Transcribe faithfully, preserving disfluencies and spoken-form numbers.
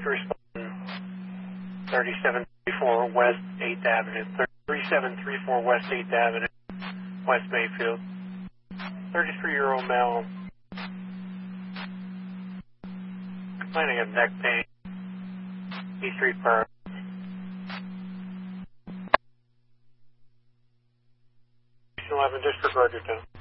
to respond thirty-seven thirty-four West eighth Avenue, thirty-seven thirty-four West eighth Avenue, West Mayfield. thirty-three-year-old male complaining of neck pain, E three per. eleven, disregard your tone.